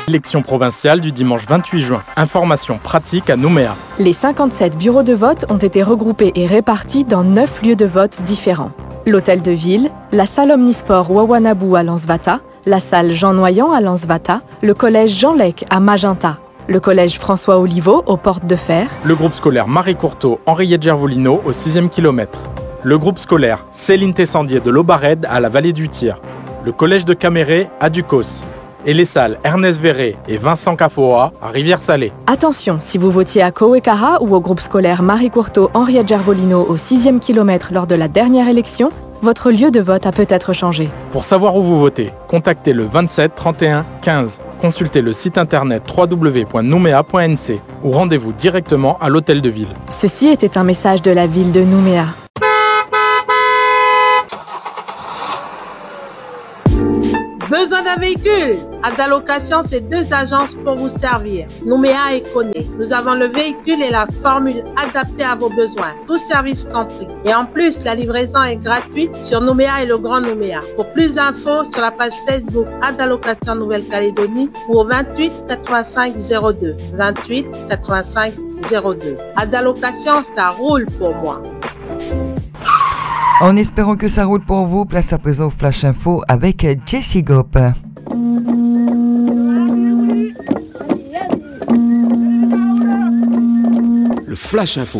Élection provinciale du dimanche 28 juin. Information pratique à Nouméa. Les 57 bureaux de vote ont été regroupés et répartis dans 9 lieux de vote différents. L'hôtel de ville, la salle omnisport Wawanabou à Lansvata, la salle Jean Noyant à Lansvata, le collège Jean Lec à Magenta, le collège François Oliveau aux Portes de Fer, le groupe scolaire Marie Courteau Henriette Gervolino au 6e kilomètre, le groupe scolaire Céline Tessandier de l'Aubarède à la vallée du Tir, le collège de Caméré à Ducos, et les salles Ernest Verré et Vincent Cafoa à Rivière-Salée. Attention, si vous votiez à Kowekara ou au groupe scolaire Marie Courteau Henriette Gervolino au 6e kilomètre lors de la dernière élection, votre lieu de vote a peut-être changé. Pour savoir où vous votez, contactez le 27 31 15. Consultez le site internet www.noumea.nc ou rendez-vous directement à l'hôtel de ville. Ceci était un message de la ville de Nouméa. Besoin d'un véhicule? Adalocation, c'est 2 agences pour vous servir. Nouméa et Koné. Nous avons le véhicule et la formule adaptée à vos besoins. Tous services compris. Et en plus, la livraison est gratuite sur Nouméa et le Grand Nouméa. Pour plus d'infos, sur la page Facebook Adalocation Nouvelle-Calédonie ou au 28 85 02. 28 85 02. Adalocation, ça roule pour moi. En espérant que ça roule pour vous, place à présent au Flash Info avec Jessie Gop. Le Flash Info.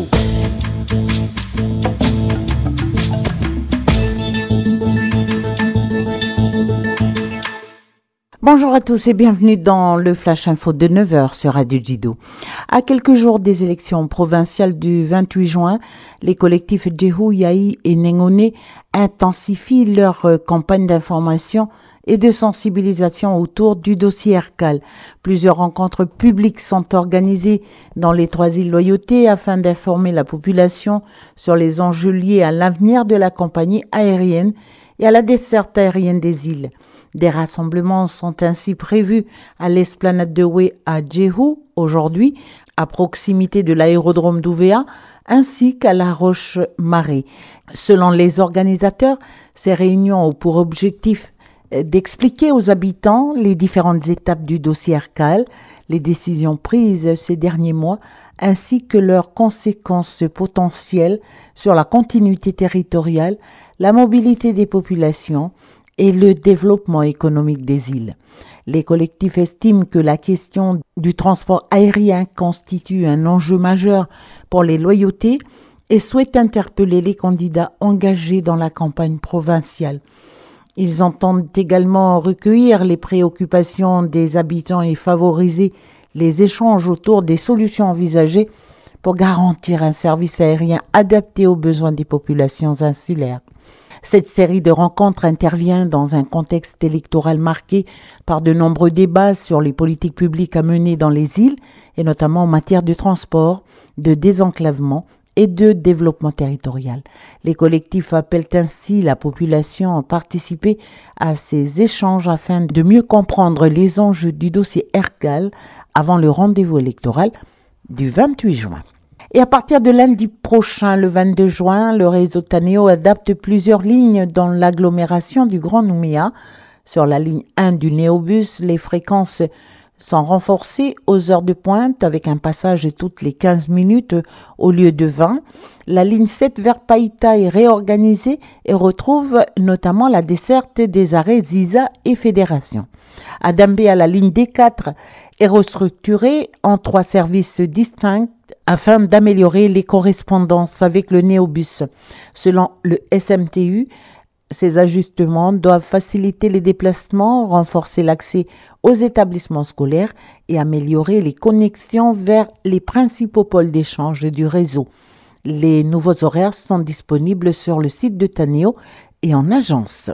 Bonjour à tous et bienvenue dans le Flash Info de 9h sur Radio Djido. À quelques jours des élections provinciales du 28 juin, les collectifs Djehou, Yahi et Nengone intensifient leur campagne d'information et de sensibilisation autour du dossier ERCAL. Plusieurs rencontres publiques sont organisées dans les 3 îles Loyauté afin d'informer la population sur les enjeux liés à l'avenir de la compagnie aérienne et à la desserte aérienne des îles. Des rassemblements sont ainsi prévus à l'esplanade de Oué à Djehou aujourd'hui, à proximité de l'aérodrome d'Ouvéa, ainsi qu'à La Roche-Marée. Selon les organisateurs, ces réunions ont pour objectif d'expliquer aux habitants les différentes étapes du dossier ERCAL, les décisions prises ces derniers mois, ainsi que leurs conséquences potentielles sur la continuité territoriale, la mobilité des populations et le développement économique des îles. Les collectifs estiment que la question du transport aérien constitue un enjeu majeur pour les loyautés et souhaitent interpeller les candidats engagés dans la campagne provinciale. Ils entendent également recueillir les préoccupations des habitants et favoriser les échanges autour des solutions envisagées pour garantir un service aérien adapté aux besoins des populations insulaires. Cette série de rencontres intervient dans un contexte électoral marqué par de nombreux débats sur les politiques publiques à mener dans les îles, et notamment en matière de transport, de désenclavement et de développement territorial. Les collectifs appellent ainsi la population à participer à ces échanges afin de mieux comprendre les enjeux du dossier ERCAL avant le rendez-vous électoral du 28 juin. Et à partir de lundi prochain, le 22 juin, le réseau Taneo adapte plusieurs lignes dans l'agglomération du Grand Nouméa. Sur la ligne 1 du Néobus, les fréquences sont renforcées aux heures de pointe avec un passage toutes les 15 minutes au lieu de 20. La ligne 7 vers Païta est réorganisée et retrouve notamment la desserte des arrêts Ziza et Fédération. À Dambé, la ligne D4 est restructurée en 3 services distincts afin d'améliorer les correspondances avec le Néobus. Selon le SMTU, ces ajustements doivent faciliter les déplacements, renforcer l'accès aux établissements scolaires et améliorer les connexions vers les principaux pôles d'échange du réseau. Les nouveaux horaires sont disponibles sur le site de Taneo et en agence.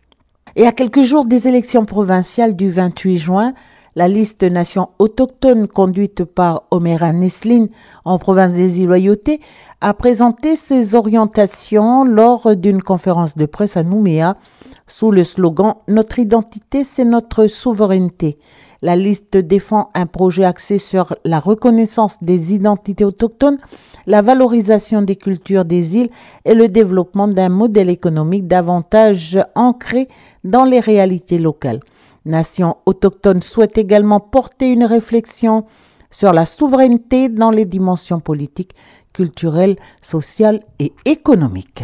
Et à quelques jours des élections provinciales du 28 juin, la liste Nations autochtones conduite par Omera Nesline en province des îles Loyauté a présenté ses orientations lors d'une conférence de presse à Nouméa sous le slogan « Notre identité, c'est notre souveraineté ». La liste défend un projet axé sur la reconnaissance des identités autochtones, la valorisation des cultures des îles et le développement d'un modèle économique davantage ancré dans les réalités locales. nations autochtones souhaitent également porter une réflexion sur la souveraineté dans les dimensions politiques, culturelles, sociales et économiques.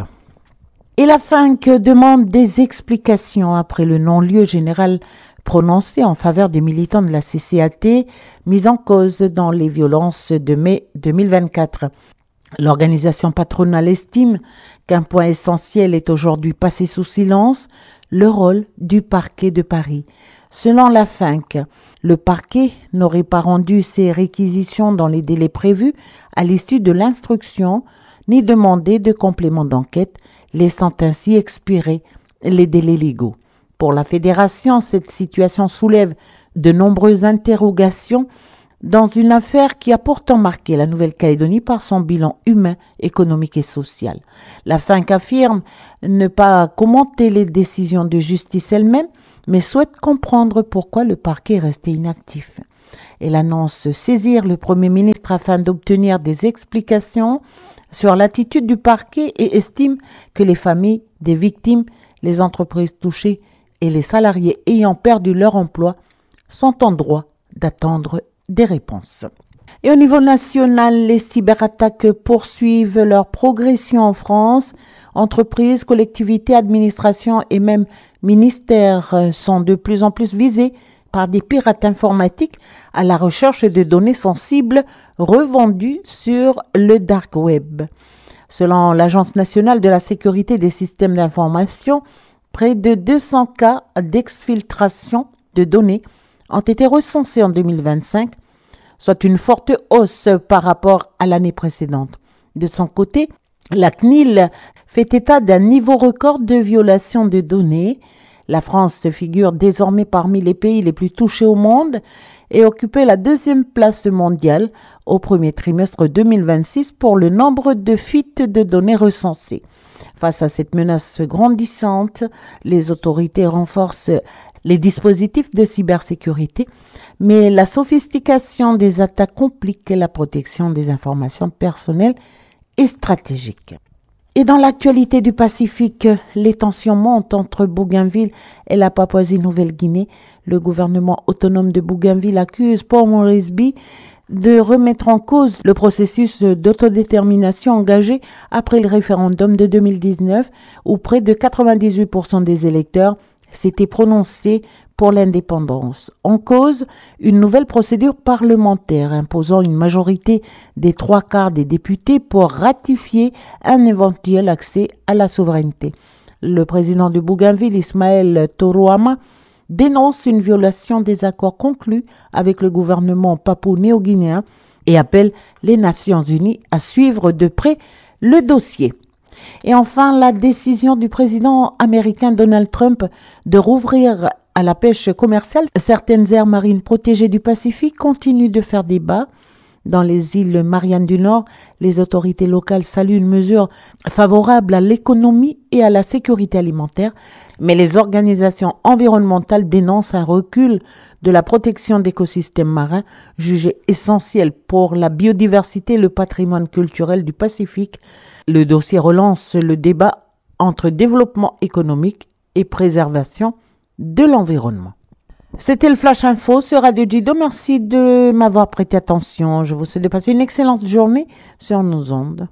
Et la FANC demande des explications après le non-lieu général prononcé en faveur des militants de la CCAT mis en cause dans les violences de mai 2024. L'organisation patronale estime qu'un point essentiel est aujourd'hui passé sous silence, le rôle du parquet de Paris. Selon la FANC, le parquet n'aurait pas rendu ses réquisitions dans les délais prévus à l'issue de l'instruction, ni demandé de complément d'enquête, laissant ainsi expirer les délais légaux. Pour la Fédération, cette situation soulève de nombreuses interrogations dans une affaire qui a pourtant marqué la Nouvelle-Calédonie par son bilan humain, économique et social. La FANC affirme ne pas commenter les décisions de justice elles-mêmes, mais souhaite comprendre pourquoi le parquet est resté inactif. Elle annonce saisir le Premier ministre afin d'obtenir des explications sur l'attitude du parquet et estime que les familles des victimes, les entreprises touchées et les salariés ayant perdu leur emploi sont en droit d'attendre des réponses. Et au niveau national, les cyberattaques poursuivent leur progression en France. Entreprises, collectivités, administrations et même ministères sont de plus en plus visés par des pirates informatiques à la recherche de données sensibles revendues sur le dark web. Selon l'Agence nationale de la sécurité des systèmes d'information, près de 200 cas d'exfiltration de données ont été recensés en 2025, soit une forte hausse par rapport à l'année précédente. De son côté, la CNIL fait état d'un niveau record de violation de données. La France figure désormais parmi les pays les plus touchés au monde et occupait la 2e place mondiale au premier trimestre 2026 pour le nombre de fuites de données recensées. Face à cette menace grandissante, les autorités renforcent les dispositifs de cybersécurité, mais la sophistication des attaques complique la protection des informations personnelles et stratégiques. Et dans l'actualité du Pacifique, les tensions montent entre Bougainville et la Papouasie-Nouvelle-Guinée. Le gouvernement autonome de Bougainville accuse Port Moresby de remettre en cause le processus d'autodétermination engagé après le référendum de 2019, où près de 98% des électeurs s'étaient prononcés pour l'indépendance. En cause, une nouvelle procédure parlementaire imposant une majorité des 3/4 des députés pour ratifier un éventuel accès à la souveraineté. Le président de Bougainville, Ismaël Toroama, dénonce une violation des accords conclus avec le gouvernement papou-néo-guinéen et appelle les Nations Unies à suivre de près le dossier. Et enfin, la décision du président américain Donald Trump de rouvrir à la pêche commerciale certaines aires marines protégées du Pacifique continue de faire débat. Dans les îles Mariannes du Nord, les autorités locales saluent une mesure favorable à l'économie et à la sécurité alimentaire, mais les organisations environnementales dénoncent un recul de la protection d'écosystèmes marins, jugé essentiel pour la biodiversité et le patrimoine culturel du Pacifique. Le dossier relance le débat entre développement économique et préservation de l'environnement. C'était le Flash Info sur Radio Jido. Merci de m'avoir prêté attention. Je vous souhaite de passer une excellente journée sur nos ondes.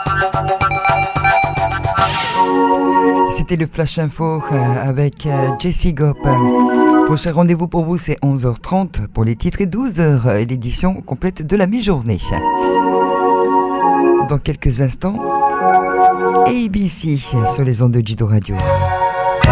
C'était le Flash Info avec Jessie Gop. Prochain rendez-vous pour vous, c'est 11h30 pour les titres et 12h, l'édition complète de la mi-journée. Dans quelques instants, ABC sur les ondes de Jido Radio.